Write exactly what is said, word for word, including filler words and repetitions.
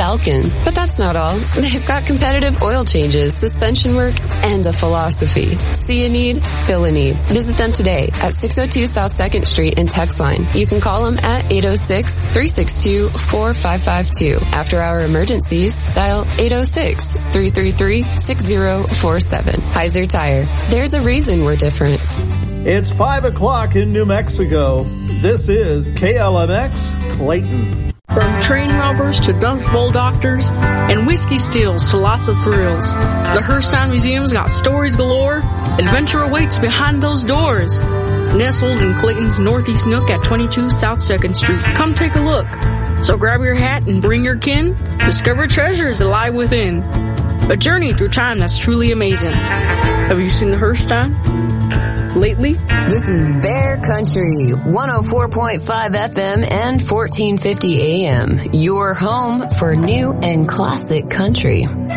Falcon. But that's not all. They've got competitive oil changes, suspension work, and a philosophy. See a need, fill a need. Visit them today at six oh two South second Street in Texline. You can call them at eight oh six, three six two, four five five two. After hour emergencies, dial eight oh six, three three three, six oh four seven. Heiser Tire. There's a reason we're different. It's five o'clock in New Mexico. This is K L M X Clayton. From train robbers to Dust Bowl doctors and whiskey stills to lots of thrills, the Hearthstone Museum's got stories galore. Adventure awaits behind those doors. Nestled in Clayton's northeast nook at twenty-two South second Street. Come take a look. So grab your hat and bring your kin. Discover treasures that lie within. A journey through time that's truly amazing. Have you seen the Hearthstone lately? This is Bear Country, one oh four point five F M and fourteen fifty A M. Your home for new and classic country.